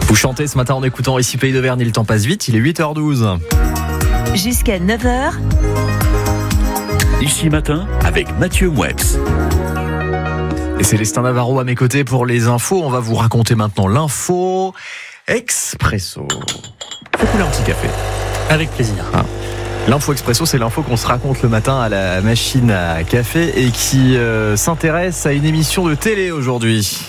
Vous chantez ce matin en écoutant Ici Pays d'Auvergne, le temps passe vite, il est 8h12. Jusqu'à 9h. Ici matin avec Mathieu Mouets. Et Célestin Navarro à mes côtés pour les infos. On va vous raconter maintenant l'info expresso. Faut couler un petit café. Avec plaisir. L'info expresso, c'est l'info qu'on se raconte le matin à la machine à café et qui s'intéresse à une émission de télé aujourd'hui.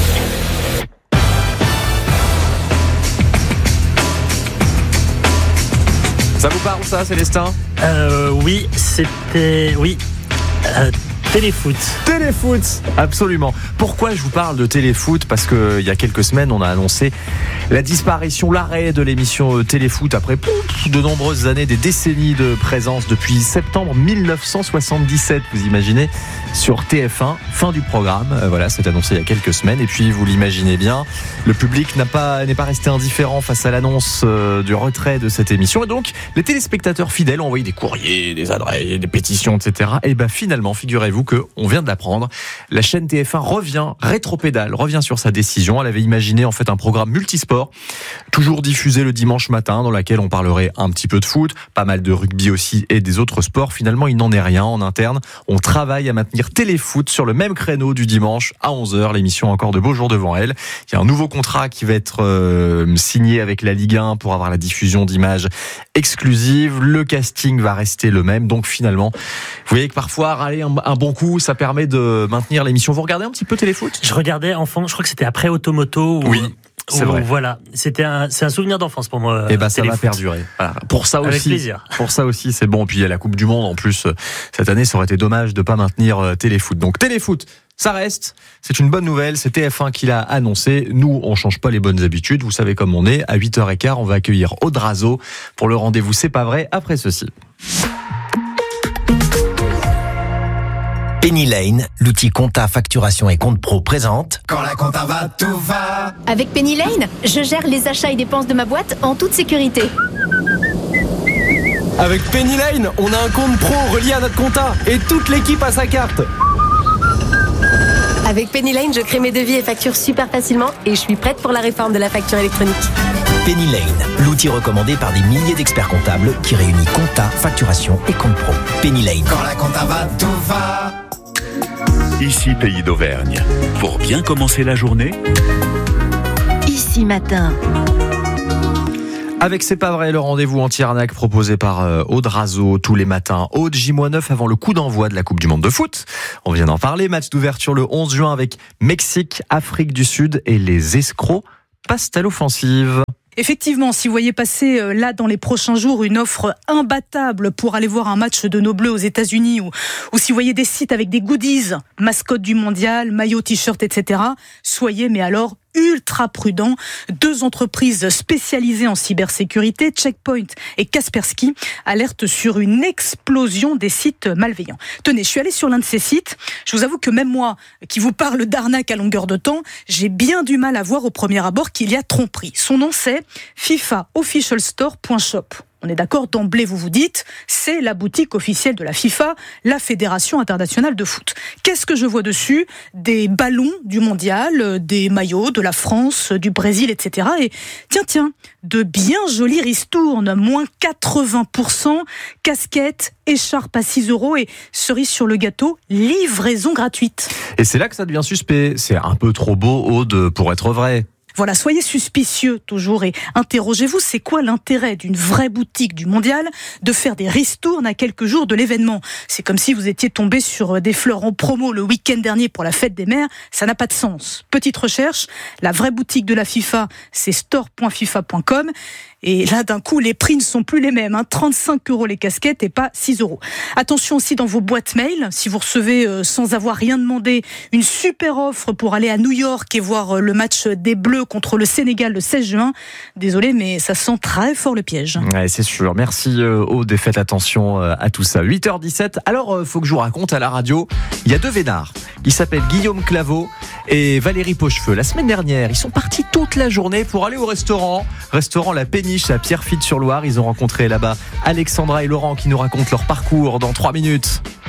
Ça vous parle ça, Célestin ? Oui, c'était... Oui. Téléfoot. Téléfoot, absolument. Pourquoi je vous parle de téléfoot ? Parce qu'il y a quelques semaines, on a annoncé la disparition, l'arrêt de l'émission Téléfoot après de nombreuses années, des décennies de présence depuis septembre 1977, vous imaginez, sur TF1, fin du programme. Voilà, c'est annoncé il y a quelques semaines. Et puis, vous l'imaginez bien, le public n'est pas resté indifférent face à l'annonce du retrait de cette émission. Et donc, les téléspectateurs fidèles ont envoyé des courriers, des adresses, des pétitions, etc. Et bien finalement, figurez-vous qu'on vient de l'apprendre. La chaîne TF1 revient sur sa décision. Elle avait imaginé en fait un programme multisport, toujours diffusé le dimanche matin, dans lequel on parlerait un petit peu de foot, pas mal de rugby aussi et des autres sports. Finalement, il n'en est rien. En interne, on travaille à maintenir Téléfoot sur le même créneau du dimanche à 11h. L'émission a encore de beaux jours devant elle. Il y a un nouveau contrat qui va être signé avec la Ligue 1 pour avoir la diffusion d'images exclusives. Le casting va rester le même. Donc finalement, vous voyez que parfois, râler un bon coup, ça permet de maintenir l'émission. Vous regardez un petit peu Téléfoot ? Je regardais enfant, je crois que c'était après Automoto. Oui. C'est vrai. Voilà, c'est un souvenir d'enfance pour moi. Et ça va perdurer. Voilà. Pour ça Avec aussi, plaisir. Pour ça aussi, c'est bon. Puis il y a la Coupe du Monde en plus cette année. Ça aurait été dommage de pas maintenir Téléfoot. Donc Téléfoot, ça reste. C'est une bonne nouvelle. C'est TF1 qui l'a annoncé. Nous, on change pas les bonnes habitudes. Vous savez comme on est. À 8h15, on va accueillir Aude Razo pour le rendez-vous. C'est pas vrai. Après ceci. Penny Lane, l'outil compta, facturation et compte pro présente. Quand la compta va, tout va. Avec Penny Lane, je gère les achats et dépenses de ma boîte en toute sécurité. Avec Penny Lane, on a un compte pro relié à notre compta et toute l'équipe a sa carte. Avec Penny Lane, je crée mes devis et factures super facilement et je suis prête pour la réforme de la facture électronique. Penny Lane, l'outil recommandé par des milliers d'experts comptables qui réunit compta, facturation et compte pro. Penny Lane. Quand la compta va, tout va. Ici Pays d'Auvergne. Pour bien commencer la journée, Ici matin. Avec C'est pas vrai, le rendez-vous anti-arnaque proposé par Aude Razo tous les matins. Aude, J-9 avant le coup d'envoi de la Coupe du Monde de foot. On vient d'en parler. Match d'ouverture le 11 juin avec Mexique, Afrique du Sud et les escrocs passent à l'offensive. Effectivement, si vous voyez passer là dans les prochains jours une offre imbattable pour aller voir un match de nos Bleus aux États-Unis ou si vous voyez des sites avec des goodies, mascotte du mondial, maillot, t-shirt, etc., soyez mais alors ultra prudent. 2 entreprises spécialisées en cybersécurité, Checkpoint et Kaspersky, alertent sur une explosion des sites malveillants. Tenez, je suis allée sur l'un de ces sites. Je vous avoue que même moi, qui vous parle d'arnaque à longueur de temps, j'ai bien du mal à voir au premier abord qu'il y a tromperie. Son nom, c'est fifaofficialstore.shop. On est d'accord, d'emblée vous vous dites, c'est la boutique officielle de la FIFA, la Fédération internationale de foot. Qu'est-ce que je vois dessus ? Des ballons du mondial, des maillots de la France, du Brésil, etc. Et tiens, de bien jolies ristournes, moins 80%, casquettes, écharpes à 6€ et cerise sur le gâteau, livraison gratuite. Et c'est là que ça devient suspect. C'est un peu trop beau, Aude, pour être vrai. Voilà, soyez suspicieux toujours et interrogez-vous, c'est quoi l'intérêt d'une vraie boutique du mondial de faire des ristournes à quelques jours de l'événement ? C'est comme si vous étiez tombé sur des fleurs en promo le week-end dernier pour la fête des mères, ça n'a pas de sens. Petite recherche, la vraie boutique de la FIFA, c'est store.fifa.com. Et là, d'un coup, les prix ne sont plus les mêmes. 35€ les casquettes et pas 6€. Attention aussi dans vos boîtes mail, si vous recevez, sans avoir rien demandé, une super offre pour aller à New York et voir le match des Bleus contre le Sénégal le 16 juin. Désolé, mais ça sent très fort le piège. Ouais, c'est sûr. Merci Aude et faites attention à tout ça. 8h17. Alors, faut que je vous raconte à la radio, il y a 2 vénards. Ils s'appellent Guillaume Claveau et Valérie Pochefeux. La semaine dernière, ils sont partis toute la journée pour aller au restaurant La Péniche à Pierrefitte-sur-Loire. Ils ont rencontré là-bas Alexandra et Laurent qui nous racontent leur parcours dans 3 minutes.